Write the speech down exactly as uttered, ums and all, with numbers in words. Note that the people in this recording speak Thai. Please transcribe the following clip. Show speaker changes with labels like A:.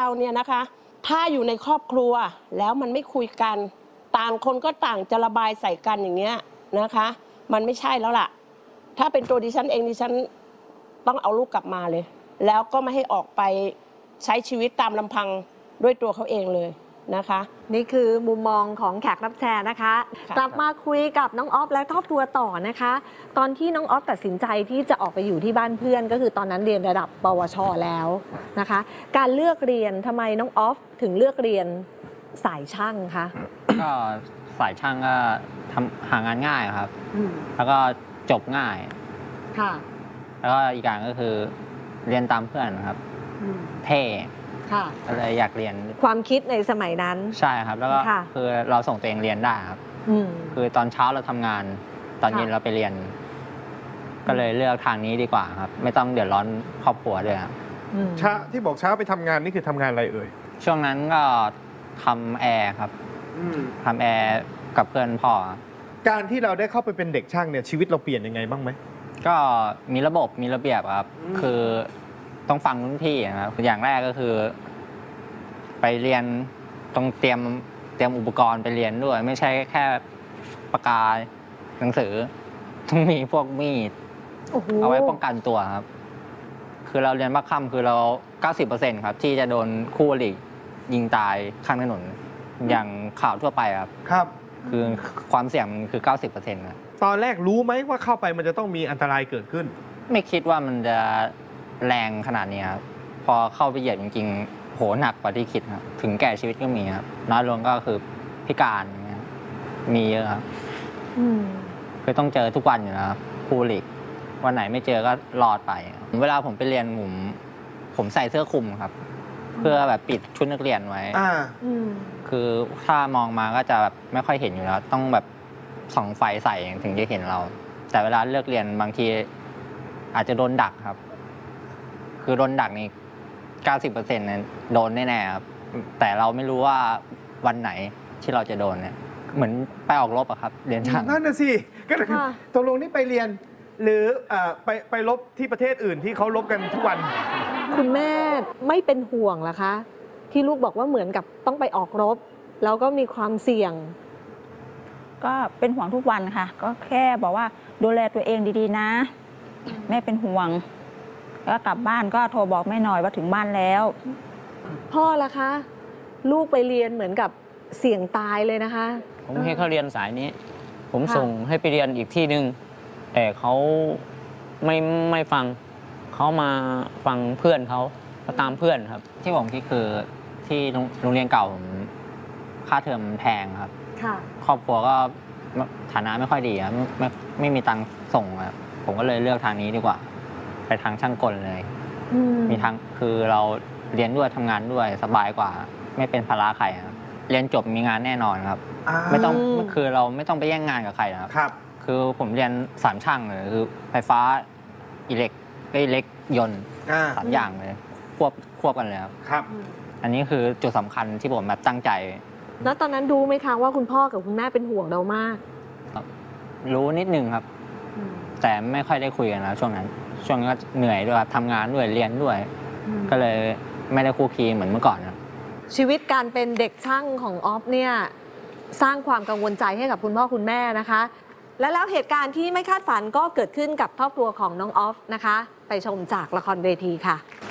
A: เนี่ยนะคะถ้าอยู่ในครอบครัวแล้วมันไม่คุยกันต่างคนก็ต่างจะระบายใส่กันอย่างเงี้ยนะคะมันไม่ใช่แล้วล่ะถ้าเป็นตัวดิฉันเองดิฉันต้องเอาลูกกลับมาเลยแล้วก็ไม่ให้ออกไปใช้ชีวิตตามลำพังด้วยตัวเขาเองเลยนะคะ
B: นี่คือมุมมองของแขกรับแชร์นะคะกลับมาคุยกับน้องออฟและครอบครัวต่อนะคะตอนที่น้องออฟตัดสินใจที่จะออกไปอยู่ที่บ้านเพื่อนก็คือตอนนั้นเรียนระดับปวชแล้วนะคะการเลือกเรียนทำไมน้องออฟถึงเลือกเรียนสายช่างคะ
C: ก็สายช่างก็ทำหางานง่ายครับแล้วก็จบง่ายค่ะแล้วก็อีกอย่างก็คือเรียนตามเพื่อนครับเท่ก็เลยอยากเรียน
B: ความคิดในสมัยนั้น
C: ใช่ครับแล้วก็คือเราส่งตัวเองเรียนได้ครับคือตอนเช้าเราทำงานตอนเย็นเราไปเรียนก็เลยเลือกทางนี้ดีกว่าครับไม่ต้องเดือดร้อนครอบครัวด้วยครับ
D: เช้าที่บอกเช้าไปทำงานนี่คือทำงานอะไรเอ่ย
C: ช่วงนั้นก็ทำแอร์ครับทำแอร์กับเพื่อนพ่อ
D: การที่เราได้เข้าไปเป็นเด็กช่างเนี่ยชีวิตเราเปลี่ยนยังไงบ้างไหม
C: ก็มีระบบมีระเบียบครับคือต้องฟังรุ่นพี่นะครับอย่างแรกก็คือไปเรียนต้องเตรียมเตรียมอุปกรณ์ไปเรียนด้วยไม่ใช่แค่ปากกาหนังสือต้องมีพวกมีดเอาไว้ป้องกันตัวครับคือเราเรียนบักค่ำคือเรา เก้าสิบเปอร์เซ็นต์ ครับที่จะโดนคู่อริยิงตายข้างถนนอย่างข่าวทั่วไปครับ
D: ครับ
C: คือความเสี่ยงมันคือ เก้าสิบเปอร์เซ็นต์ ครับ
D: ตอนแรกรู้ไหมว่าเข้าไปมันจะต้องมีอันตรายเกิดขึ้น
C: ไม่คิดว่ามันจะแรงขนาดนี้ครับพอเข้าไปเหยียบจริงๆโหหนักกว่าที่คิดครับถึงแก่ชีวิตก็มีครับน้อยลงก็คือพิการมีเยอะครับคือต้องเจอทุกวันอยู่นะครับครูหลีกวันไหนไม่เจอก็รอดไปเวลาผมไปเรียนผมผมใส่เสื้อคลุมครับเพื่อแบบปิดชุดนักเรียนไว้คือถ้ามองมาก็จะแบบไม่ค่อยเห็นอยู่แล้วต้องแบบส่องไฟใส่ถึงจะเห็นเราแต่เวลาเลิกเรียนบางทีอาจจะโดนดักครับคือโดนดักนี่ เก้าสิบเปอร์เซ็นต์ นั้นโดนแน่ๆครับแต่เราไม่รู้ว่าวันไหนที่เราจะโดนเนี่ยเหมือนไปออกรบอะครับเรียนช่าง
D: นั่นน่ะสิก็เลยตกลงนี่ไปเรียนหรือไปไปรบที่ประเทศอื่นที่เขารบกันทุกวัน
B: คุณแม่ไม่เป็นห่วงเหรอคะที่ลูกบอกว่าเหมือนกับต้องไปออกรบแล้วก็มีความเสี่ยง
E: ก็เป็นห่วงทุกวันค่ะก็แค่บอกว่าดูแลตัวเองดีๆนะแม่เป็นห่วงแล้วกลับบ้านก็โทรบอกแม่หน่อยว่าถึงบ้านแล้ว
B: พ่อล่ะคะลูกไปเรียนเหมือนกับเสี่ยงตายเลยนะคะ
F: ผมให้เขาเรียนสายนี้ผมส่งให้ไปเรียนอีกที่หนึ่งแต่เขาไม่ไม่ฟังเขามาฟังเพื่อนเขาเขาตามเพื่อนครับ
C: ที่ผมคิดคือที่โรงเรียนเก่าผมค่าเทอมแพงครับครอบครัวก็ฐานะไม่ค่อยดีครับไม่ไม่มีตังค์ส่งครับผมก็เลยเลือกทางนี้ดีกว่าไปทางช่างกลเลยมีทางคือเราเรียนด้วยทำงานด้วยสบายกว่าไม่เป็นภาระใครครับเรียนจบมีงานแน่นอนครับไม่ต้องคือเราไม่ต้องไปแย่งงานกับใครครับคือผมเรียนสามช่างเลยคือไฟฟ้าอิเล็กอิเล็กยนต์สามอย่างเลยควบควบกันเลย
D: ครับ
C: อันนี้คือจุดสำคัญที่ผมแบบตั้งใจ
B: แล้วตอนนั้นรู้ไหมคะว่าคุณพ่อกับคุณแม่เป็นห่วงเรามาก
C: รู้นิดนึงครับแต่ไม่ค่อยได้คุยกันแล้วช่วงนั้นช่วงนี้ก็เหนื่อยด้วยทำงานด้วยเรียนด้วยก็เลยไม่ได้คู่คีเหมือนเมื่อก่อนนะ
B: ชีวิตการเป็นเด็กช่างของออฟเนี่ยสร้างความกังวลใจให้กับคุณพ่อคุณแม่นะคะและแล้วเหตุการณ์ที่ไม่คาดฝันก็เกิดขึ้นกับครอบครัวของน้องออฟนะคะไปชมจากละครเวทีค่ะ